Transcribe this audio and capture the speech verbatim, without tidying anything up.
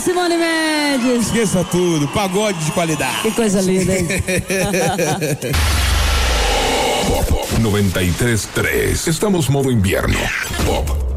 Simone Mendes. Esqueça tudo, pagode de qualidade. Que coisa linda, hein? Pop noventa e três ponto três. Estamos modo invierno. Pop.